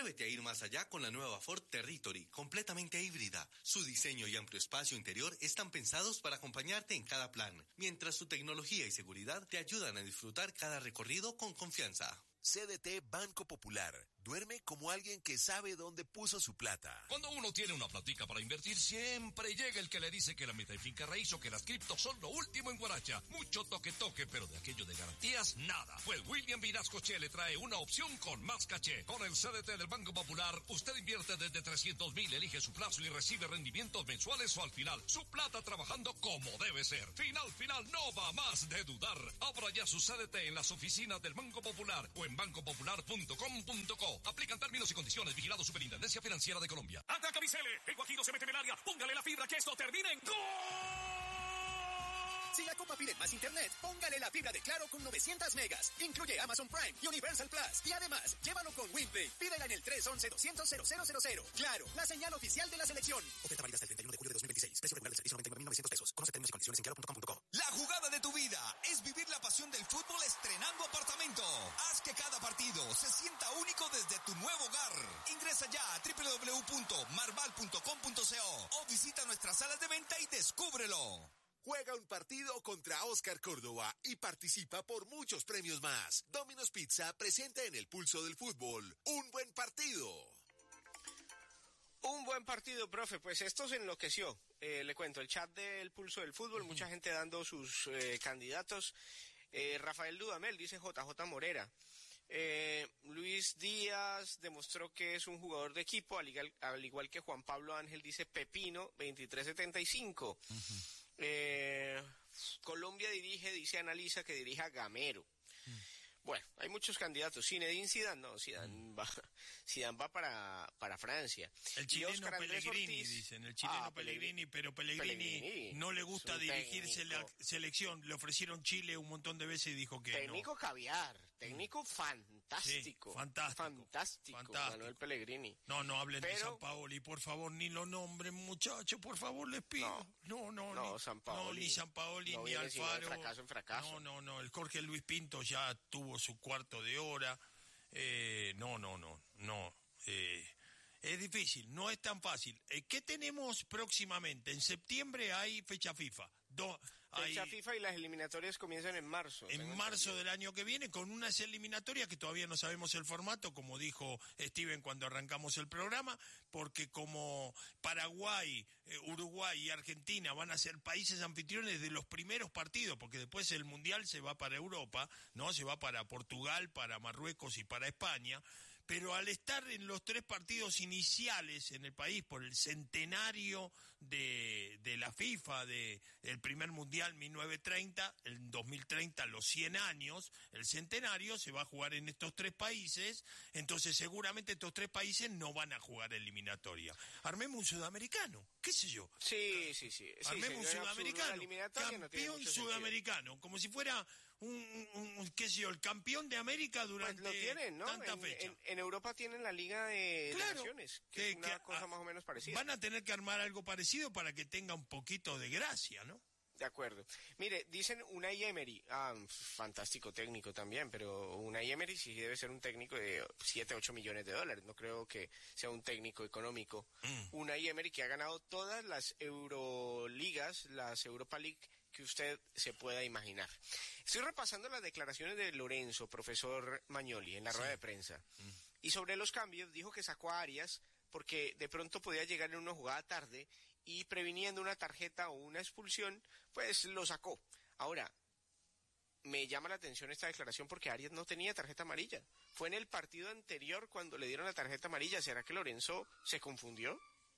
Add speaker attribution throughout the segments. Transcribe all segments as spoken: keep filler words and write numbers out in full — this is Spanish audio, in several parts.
Speaker 1: Atrévete a ir más allá con la nueva Ford Territory, completamente híbrida. Su diseño y amplio espacio interior están pensados para acompañarte en cada plan, mientras su tecnología y seguridad te ayudan a disfrutar cada recorrido con confianza.
Speaker 2: C D T Banco Popular. Duerme como alguien que sabe dónde puso su plata.
Speaker 3: Cuando uno tiene una platica para invertir, siempre llega el que le dice que la meta y finca raíz o que las criptos son lo último en guaracha. Mucho toque-toque, pero de aquello de garantías, nada. Pues William Vinasco Che le trae una opción con más caché. Con el C D T del Banco Popular, usted invierte desde trescientos mil, elige su plazo y recibe rendimientos mensuales o al final. Su plata trabajando como debe ser. Final, final, no va más de dudar. Abra ya su C D T en las oficinas del Banco Popular o en banco popular punto com punto co. Aplican términos y condiciones. Vigilado Superintendencia Financiera de Colombia.
Speaker 4: Ataca Bicele. El Guajiro se mete en el área. Póngale la fibra que esto termine en ¡gol!
Speaker 5: Si la Copa pide más internet, póngale la fibra de Claro con novecientos megas. Incluye Amazon Prime y Universal Plus. Y además, llévalo con WinPlay. Pídela en el tres once doscientos cero cero cero cero. Claro, la señal oficial de la selección. Oferta válida hasta el treinta y uno de julio de dos mil veintiséis. Precio regular del servicio noventa y nueve mil novecientos pesos. Conoce términos y condiciones en claro punto com punto co.
Speaker 6: La jugada de tu vida es vivir la pasión del fútbol estrenando apartamento. Haz que cada partido se sienta único desde tu nuevo hogar. Ingresa ya a doble u doble u doble u punto marval punto com punto co o visita nuestras salas de venta y descúbrelo.
Speaker 2: Juega un partido contra Oscar Córdoba y participa por muchos premios más. Domino's Pizza presenta en el pulso del fútbol un buen partido.
Speaker 7: Un buen partido, profe. Pues esto se enloqueció. Eh, le cuento, el chat del pulso del fútbol, mucha gente dando sus eh, candidatos. Eh, Rafael Dudamel dice J J Morera. Eh, Luis Díaz demostró que es un jugador de equipo, al igual, al igual que Juan Pablo Ángel dice Pepino, veintitrés setenta y cinco. Uh-huh. Eh, Colombia dirige, dice Analiza que dirija Gamero. Mm. Bueno, hay muchos candidatos. Zinedine Zidane, no, Zidane mm. va, Zidane va para, para Francia.
Speaker 8: El chileno Pellegrini, Ortiz, dicen, el chileno ah, Pellegrini, pero Pellegrini, Pellegrini no le gusta dirigirse la selección. Le ofrecieron Chile un montón de veces y dijo que
Speaker 7: técnico
Speaker 8: no.
Speaker 7: caviar, técnico fantástico.
Speaker 8: Sí, fantástico.
Speaker 7: Fantástico, fantástico. Manuel Pellegrini.
Speaker 8: No, no hablen
Speaker 7: pero,
Speaker 8: de San Paoli, por favor, ni lo nombren, muchachos, por favor, les pido. No, no, no,
Speaker 7: no,
Speaker 8: ni,
Speaker 7: San Paoli,
Speaker 8: no, ni San Paoli,
Speaker 7: no
Speaker 8: ni Alfaro.
Speaker 7: De fracaso en fracaso.
Speaker 8: No, no, no, el Jorge Luis Pinto ya tuvo su cuarto de hora. Eh, no, no, no, no. Eh, es difícil, no es tan fácil. Eh, ¿Qué tenemos próximamente? En septiembre hay fecha FIFA. Do,
Speaker 7: fecha
Speaker 8: hay,
Speaker 7: FIFA y las eliminatorias comienzan en marzo.
Speaker 8: En marzo del año que viene, con unas eliminatorias que todavía no sabemos el formato, como dijo Steven cuando arrancamos el programa, porque como Paraguay, eh, Uruguay y Argentina van a ser países anfitriones de los primeros partidos, porque después el Mundial se va para Europa, ¿no? Se va para Portugal, para Marruecos y para España. Pero al estar en los tres partidos iniciales en el país por el centenario de, de la FIFA, de el primer Mundial mil novecientos treinta, en dos mil treinta los cien años, el centenario se va a jugar en estos tres países, entonces seguramente estos tres países no van a jugar eliminatoria. Armemos un sudamericano, qué sé yo.
Speaker 7: Sí, sí, sí.
Speaker 8: Armemos
Speaker 7: sí,
Speaker 8: un sudamericano, campeón
Speaker 7: no
Speaker 8: sudamericano, como si fuera un, un, un, qué sé yo, el campeón de América durante
Speaker 7: pues lo tienen, ¿no?
Speaker 8: tanta
Speaker 7: en,
Speaker 8: fecha.
Speaker 7: En, en Europa tienen la Liga de,
Speaker 8: claro,
Speaker 7: de Naciones, que, que es una que, cosa a, más o menos parecida.
Speaker 8: Van a tener que armar algo parecido para que tenga un poquito de gracia, ¿no?
Speaker 7: De acuerdo. Mire, dicen Unai Emery, ah, fantástico técnico también, pero Unai Emery sí debe ser un técnico de siete, ocho millones de dólares, no creo que sea un técnico económico. Mm. Unai Emery que ha ganado todas las Euroligas, las Europa League que usted se pueda imaginar. Estoy repasando las declaraciones de Lorenzo, profesor Magnoli, en la sí. rueda de prensa. Mm. Y sobre los cambios, dijo que sacó a Arias porque de pronto podía llegar en una jugada tarde y previniendo una tarjeta o una expulsión, pues lo sacó. Ahora, me llama la atención esta declaración porque Arias no tenía tarjeta amarilla. Fue en el partido anterior cuando le dieron la tarjeta amarilla. ¿Será que Lorenzo se confundió?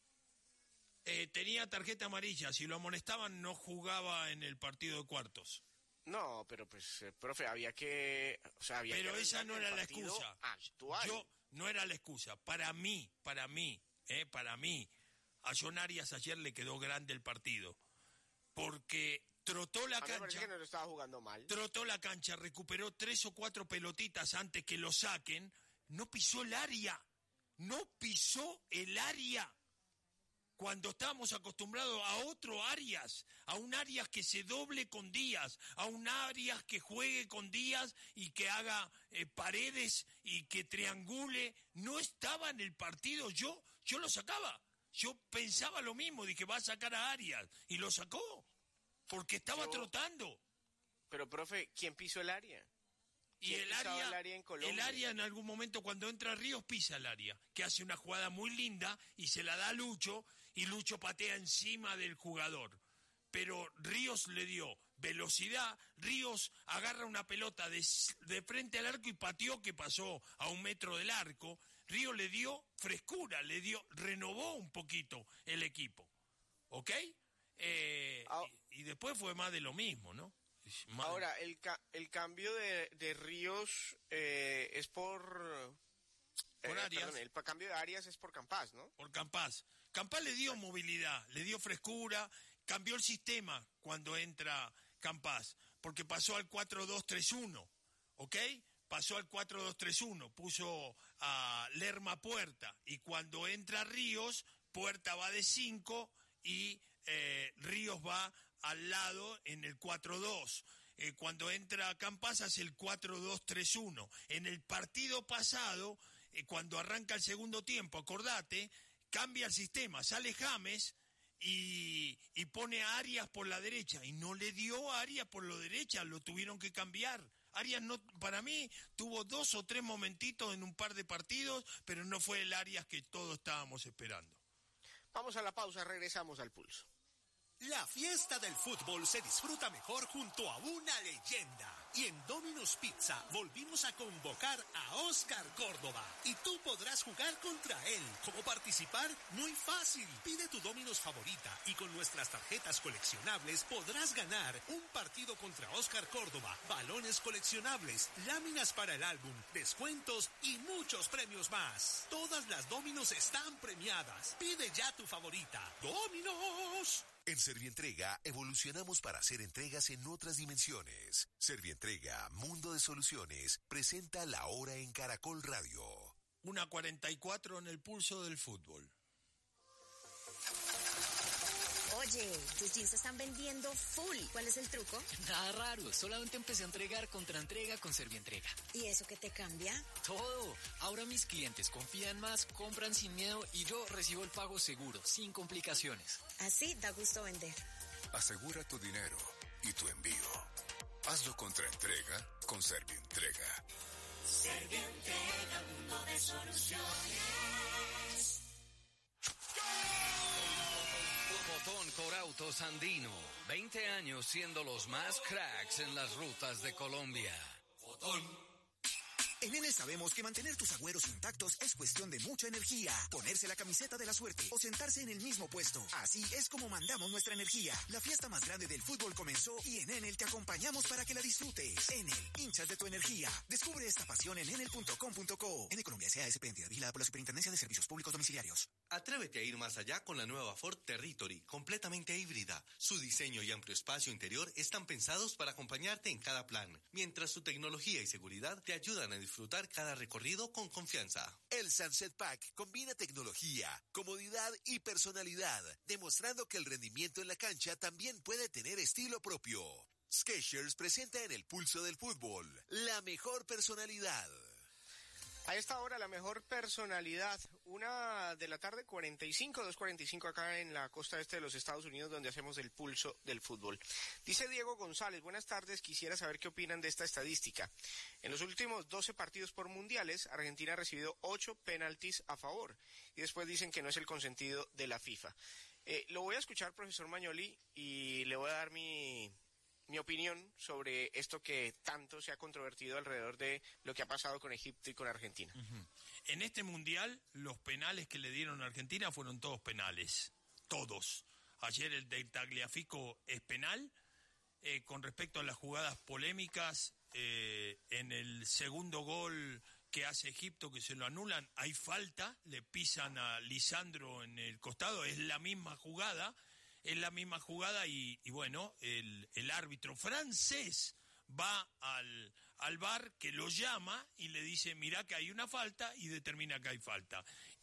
Speaker 8: Eh, tenía tarjeta amarilla. Si lo amonestaban, no jugaba en el partido de cuartos.
Speaker 7: No, pero pues, eh, profe, había que... O sea, había
Speaker 8: pero
Speaker 7: que
Speaker 8: esa no era la excusa.
Speaker 7: Actual.
Speaker 8: Yo, no era la excusa. Para mí, para mí, eh, para mí... A John Arias ayer le quedó grande el partido, porque trotó la
Speaker 7: a mí
Speaker 8: cancha,
Speaker 7: me parece que no lo estaba jugando mal.
Speaker 8: Trotó la cancha, recuperó tres o cuatro pelotitas antes que lo saquen, no pisó el área, no pisó el área. cuando estábamos acostumbrados a otro Arias, a un Arias que se doble con Díaz, a un Arias que juegue con Díaz y que haga eh, paredes y que triangule. No estaba en el partido, yo, yo lo sacaba. Yo pensaba lo mismo, dije, va a sacar a Arias, y lo sacó, porque estaba yo... trotando.
Speaker 7: Pero, profe, ¿quién pisó el área?
Speaker 8: Y el área, el área, en el área en algún momento cuando entra Ríos pisa el área, que hace una jugada muy linda y se la da a Lucho, y Lucho patea encima del jugador. Pero Ríos le dio velocidad, Ríos agarra una pelota de, de frente al arco y pateó, que pasó a un metro del arco. Ríos le dio frescura, le dio, renovó un poquito el equipo, ¿ok? Eh, oh. y, y después fue más de lo mismo, ¿no?
Speaker 7: Ahora, el, ca el cambio de, de Ríos eh, es por...
Speaker 8: Por
Speaker 7: eh,
Speaker 8: Arias.
Speaker 7: Perdón, el cambio de Arias es por Campás, ¿no?
Speaker 8: Por Campás. Campás le dio movilidad, le dio frescura, cambió el sistema cuando entra Campás, porque pasó al cuatro dos tres uno, ¿ok? Pasó al cuatro dos tres uno, puso a Lerma Puerta, y cuando entra Ríos, Puerta va de cinco y eh, Ríos va al lado en el cuatro dos. Eh, cuando entra Campás hace el cuatro dos tres uno. En el partido pasado, eh, cuando arranca el segundo tiempo, acordate, cambia el sistema, sale James y, y pone a Arias por la derecha, y no le dio a Arias por la derecha, lo tuvieron que cambiar. Arias, no, para mí, tuvo dos o tres momentitos en un par de partidos, pero no fue el Arias que todos estábamos esperando.
Speaker 7: Vamos a la pausa, regresamos al Pulso.
Speaker 9: La fiesta del fútbol se disfruta mejor junto a una leyenda. Y en Domino's Pizza volvimos a convocar a Oscar Córdoba. Y tú podrás jugar contra él. ¿Cómo participar? Muy fácil. Pide tu Domino's favorita y con nuestras tarjetas coleccionables podrás ganar un partido contra Oscar Córdoba, balones coleccionables, láminas para el álbum, descuentos y muchos premios más. Todas las Domino's están premiadas. Pide ya tu favorita. ¡Domino's!
Speaker 2: En Servientrega evolucionamos para hacer entregas en otras dimensiones. Servientrega, Mundo de Soluciones, presenta La Hora en Caracol Radio.
Speaker 8: Una cuarenta y cuatro en el Pulso del Fútbol.
Speaker 10: Oye, tus jeans se están vendiendo full. ¿Cuál es el truco?
Speaker 11: Nada raro, solamente empecé a entregar contra entrega con Servientrega.
Speaker 10: ¿Y eso qué te cambia?
Speaker 11: Todo. Ahora mis clientes confían más, compran sin miedo y yo recibo el pago seguro, sin complicaciones.
Speaker 10: Así da gusto vender.
Speaker 12: Asegura tu dinero y tu envío. Hazlo contra entrega con Servientrega.
Speaker 13: Servientrega, mundo de soluciones.
Speaker 14: Botón Corautos Andino, veinte años siendo los más cracks en las rutas de Colombia.
Speaker 15: Botón. En Enel sabemos que mantener tus agüeros intactos es cuestión de mucha energía. Ponerse la camiseta de la suerte o sentarse en el mismo puesto. Así es como mandamos nuestra energía. La fiesta más grande del fútbol comenzó y en Enel te acompañamos para que la disfrutes. Enel, hinchas de tu energía. Descubre esta pasión en enel punto com punto co. En Colombia S A S P, entidad vigilada por la Superintendencia de Servicios Públicos Domiciliarios.
Speaker 1: Atrévete a ir más allá con la nueva Ford Territory, completamente híbrida. Su diseño y amplio espacio interior están pensados para acompañarte en cada plan, mientras su tecnología y seguridad te ayudan a disfrutar cada recorrido con confianza.
Speaker 2: El Sunset Pack combina tecnología, comodidad y personalidad, demostrando que el rendimiento en la cancha también puede tener estilo propio. Skechers presenta en el Pulso del Fútbol la mejor personalidad.
Speaker 7: A esta hora la mejor personalidad, una de la tarde, cuarenta y cinco, dos cuarenta y cinco acá en la costa este de los Estados Unidos, donde hacemos el Pulso del Fútbol. Dice Diego González, buenas tardes, quisiera saber qué opinan de esta estadística. En los últimos doce partidos por mundiales, Argentina ha recibido ocho penaltis a favor, y después dicen que no es el consentido de la FIFA. Eh, lo voy a escuchar, profesor Magnoli, y le voy a dar mi... mi opinión sobre esto que tanto se ha controvertido alrededor de lo que ha pasado con Egipto y con Argentina.
Speaker 8: Uh-huh. En este mundial, los penales que le dieron a Argentina fueron todos penales. Todos. Ayer el de Tagliafico es penal. Eh, con respecto a las jugadas polémicas, eh, en el segundo gol que hace Egipto, que se lo anulan, hay falta, le pisan a Lisandro en el costado, es la misma jugada. Es la misma jugada y, y bueno, el, el árbitro francés va al, al V A R que lo llama y le dice, mirá que hay una falta y determina que hay falta.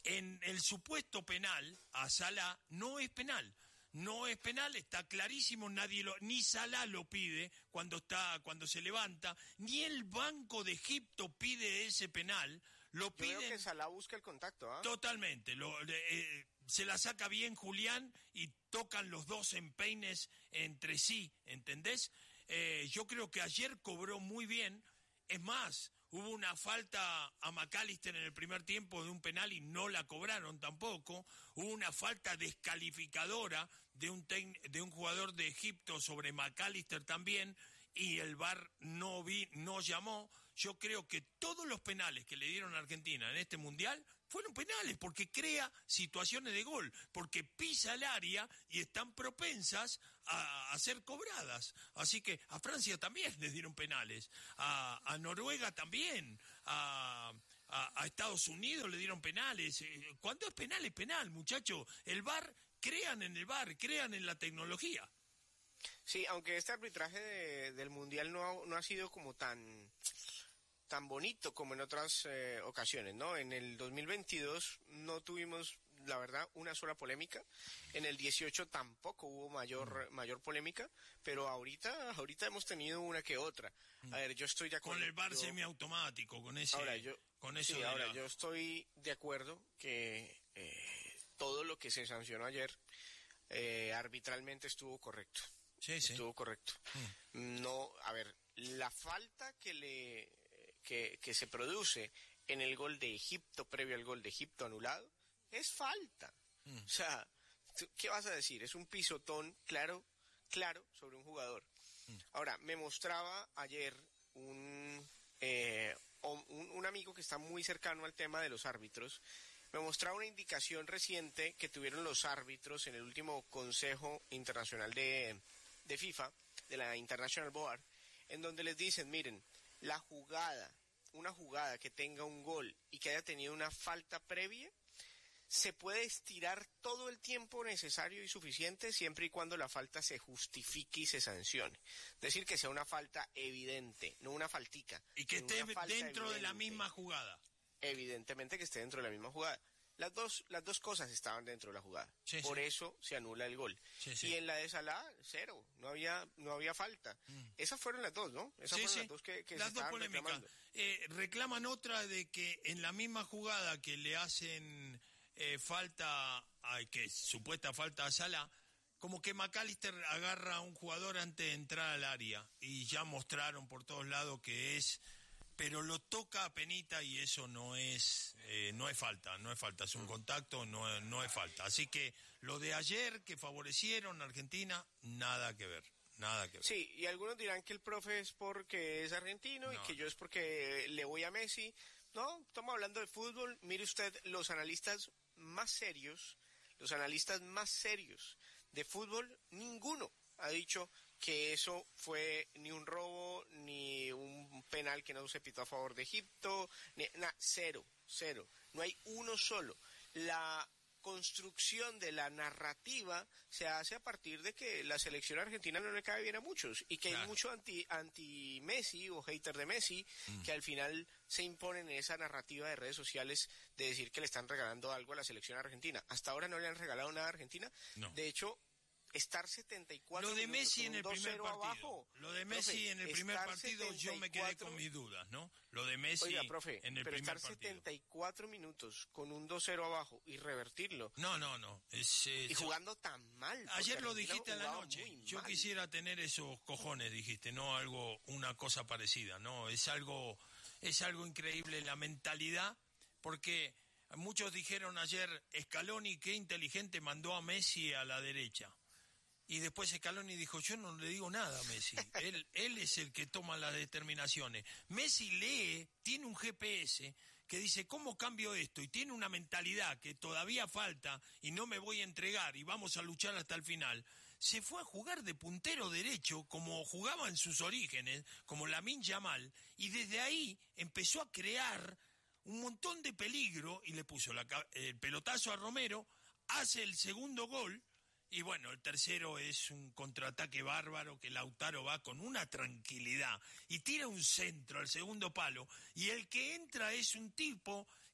Speaker 8: En el supuesto penal a Salah no es penal. No es penal, está clarísimo, nadie lo, ni Salah lo pide cuando está, cuando se levanta, ni el Banco de Egipto pide ese penal, lo
Speaker 7: Yo
Speaker 8: piden.
Speaker 7: veo que Salah busca el contacto, ¿ah?
Speaker 8: Totalmente, lo, eh, se la saca bien Julián y tocan los dos empeines entre sí, ¿entendés? Eh, yo creo que ayer cobró muy bien, es más, hubo una falta a McAllister en el primer tiempo de un penal y no la cobraron tampoco. Hubo una falta descalificadora de un, tec- de un jugador de Egipto sobre McAllister también y el V A R no, vi, no llamó. Yo creo que todos los penales que le dieron a Argentina en este Mundial fueron penales porque crea situaciones de gol, porque pisa el área y están propensas a, a ser cobradas. Así que a Francia también le dieron penales, a, a Noruega también, a, a, a Estados Unidos le dieron penales. Cuando es penal, es penal, muchachos. El V A R, crean en el V A R, crean en la tecnología.
Speaker 7: Sí, aunque este arbitraje de, del Mundial no ha, no ha sido como tan... tan bonito como en otras eh, ocasiones, ¿no? En el dos mil veintidós no tuvimos, la verdad, una sola polémica. En el dieciocho tampoco hubo mayor mm. mayor polémica, pero ahorita ahorita hemos tenido una que otra. A ver, yo estoy de acuerdo.
Speaker 8: Con el V A R
Speaker 7: yo,
Speaker 8: semiautomático, con ese...
Speaker 7: Ahora, yo,
Speaker 8: con eso
Speaker 7: sí,
Speaker 8: de
Speaker 7: ahora
Speaker 8: la...
Speaker 7: yo estoy de acuerdo que eh, todo lo que se sancionó ayer eh, arbitralmente estuvo correcto.
Speaker 8: Sí, sí.
Speaker 7: Estuvo correcto. Mm. No, a ver, la falta que le... Que, que se produce en el gol de Egipto, previo al gol de Egipto anulado, es falta. Mm. O sea, ¿qué vas a decir? Es un pisotón claro, claro sobre un jugador. Mm. Ahora, me mostraba ayer un, eh, un, un amigo que está muy cercano al tema de los árbitros, me mostraba una indicación reciente que tuvieron los árbitros en el último Consejo Internacional de, de FIFA, de la International Board, en donde les dicen, miren, la jugada, una jugada que tenga un gol y que haya tenido una falta previa, se puede estirar todo el tiempo necesario y suficiente siempre y cuando la falta se justifique y se sancione. Es decir, que sea una falta evidente, no una faltica.
Speaker 8: Y que esté dentro evidente. De la misma jugada.
Speaker 7: Evidentemente que esté dentro de la misma jugada. Las dos, las dos cosas estaban dentro de la jugada. Sí, Por sí. eso se anula el gol. Sí, sí. Y en la de Salah, cero. No había, no había falta. Mm. Esas fueron las dos, ¿no? Esas
Speaker 8: sí,
Speaker 7: fueron
Speaker 8: sí.
Speaker 7: las dos que, que
Speaker 8: las
Speaker 7: se
Speaker 8: dos
Speaker 7: estaban
Speaker 8: polémicas.
Speaker 7: reclamando.
Speaker 8: Eh, reclaman otra de que en la misma jugada que le hacen eh, falta, ay, que supuesta falta a Salah, como que McAllister agarra a un jugador antes de entrar al área. Y ya mostraron por todos lados que es... Pero lo toca a penita y eso no es eh, no es falta, no es falta, es un contacto, no, no es falta. Así que lo de ayer que favorecieron a Argentina, nada que ver, nada que ver.
Speaker 7: Sí, y algunos dirán que el profe es porque es argentino no, y que yo es porque le voy a Messi. No, estamos hablando de fútbol. Mire usted, los analistas más serios, los analistas más serios de fútbol, ninguno ha dicho que eso fue ni un robo, ni un penal que no se pitó a favor de Egipto, ni, na, cero, cero. No hay uno solo. La construcción de la narrativa se hace a partir de que la selección argentina no le cae bien a muchos y que claro. hay mucho anti, anti Messi o hater de Messi mm. que al final se imponen en esa narrativa de redes sociales de decir que le están regalando algo a la selección argentina. Hasta ahora no le han regalado nada a Argentina. No. De hecho, estar setenta y cuatro
Speaker 8: lo de Messi en el primer partido
Speaker 7: abajo,
Speaker 8: lo de Messi profe, en el primer partido setenta y cuatro, yo me quedé con mis dudas, ¿no? Lo de Messi
Speaker 7: oiga, profe,
Speaker 8: en el
Speaker 7: pero
Speaker 8: primer
Speaker 7: estar
Speaker 8: partido.
Speaker 7: setenta y cuatro minutos con un dos cero abajo y revertirlo.
Speaker 8: No, no, no. Es, es,
Speaker 7: y jugando tan mal.
Speaker 8: Ayer lo dijiste a la noche. Yo mal. quisiera tener esos cojones, dijiste, no algo, una cosa parecida, no, es algo, es algo increíble la mentalidad, porque muchos dijeron ayer, Scaloni, qué inteligente mandó a Messi a la derecha. Y después Scaloni dijo, yo no le digo nada a Messi, él, él es el que toma las determinaciones. Messi lee, tiene un G P S que dice, ¿cómo cambio esto? Y tiene una mentalidad que todavía falta y no me voy a entregar y vamos a luchar hasta el final. Se fue a jugar de puntero derecho como jugaba en sus orígenes, como Lamine Yamal, y desde ahí empezó a crear un montón de peligro y le puso la, el pelotazo a Romero, hace el segundo gol. Y bueno, el tercero es un contraataque bárbaro que Lautaro va con una tranquilidad y tira un centro al segundo palo. Y el que entra es un tipo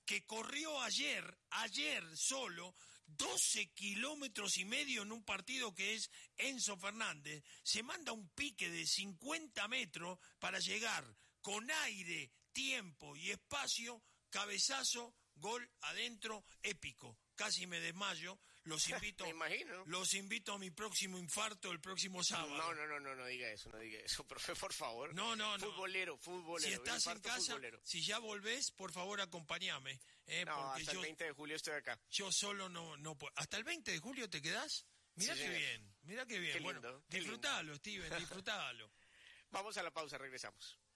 Speaker 8: que corrió ayer, ayer solo, doce kilómetros y medio en un partido que es Enzo Fernández, se manda un pique de cincuenta metros para llegar con aire, tiempo y espacio, cabezazo, gol adentro, épico. Casi me desmayo. Los invito,
Speaker 7: me imagino.
Speaker 8: Los invito a mi próximo infarto el próximo sábado.
Speaker 7: No, no, no, no, no diga eso, no diga eso, profe, por favor.
Speaker 8: No, no, no.
Speaker 7: Futbolero, futbolero.
Speaker 8: Si estás en casa,
Speaker 7: futbolero.
Speaker 8: si ya volvés, por favor acompáñame. Eh,
Speaker 7: no,
Speaker 8: porque
Speaker 7: hasta
Speaker 8: yo,
Speaker 7: el veinte de julio estoy acá.
Speaker 8: Yo solo no, no puedo. ¿Hasta el veinte de julio te quedás? Mirá sí, qué señor. bien, mirá qué bien.
Speaker 7: Qué
Speaker 8: bueno,
Speaker 7: lindo,
Speaker 8: disfrutalo, Steven, disfrutalo.
Speaker 7: Vamos a la pausa, regresamos.